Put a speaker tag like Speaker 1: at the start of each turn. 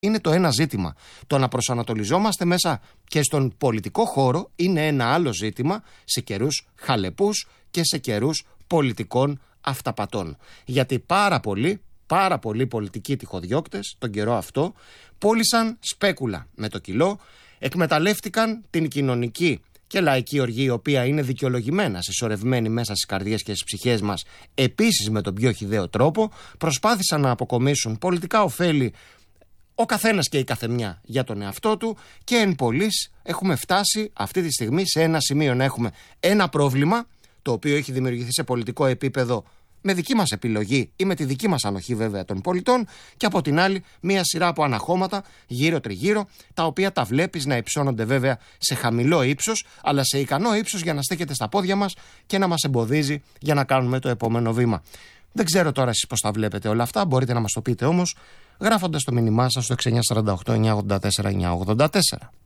Speaker 1: είναι το ένα ζήτημα. Το να προσανατολιζόμαστε μέσα και στον πολιτικό χώρο είναι ένα άλλο ζήτημα σε καιρούς χαλεπούς και σε καιρούς πολιτικών αυταπατών. Γιατί πάρα πολλοί πολιτικοί τυχοδιώκτες τον καιρό αυτό πώλησαν σπέκουλα με το κιλό, εκμεταλλεύτηκαν την κοινωνική και λαϊκή οργή, η οποία είναι δικαιολογημένα συσσωρευμένη μέσα στις καρδιές και στις ψυχές μας, επίσης με τον πιο χυδαίο τρόπο, προσπάθησαν να αποκομίσουν πολιτικά ωφέλη ο καθένας και η καθεμιά για τον εαυτό του και εν πολλοίς έχουμε φτάσει αυτή τη στιγμή σε ένα σημείο να έχουμε ένα πρόβλημα το οποίο έχει δημιουργηθεί σε πολιτικό επίπεδο με δική μας επιλογή ή με τη δική μας ανοχή βέβαια των πολιτών και από την άλλη μία σειρά από αναχώματα γύρω τριγύρω, τα οποία τα βλέπεις να υψώνονται βέβαια σε χαμηλό ύψος αλλά σε ικανό ύψος για να στέκεται στα πόδια μας και να μας εμποδίζει για να κάνουμε το επόμενο βήμα. Δεν ξέρω τώρα εσείς πώς τα βλέπετε όλα αυτά, μπορείτε να μας το πείτε όμως γράφοντας το μήνυμά σας στο 6948 984 984.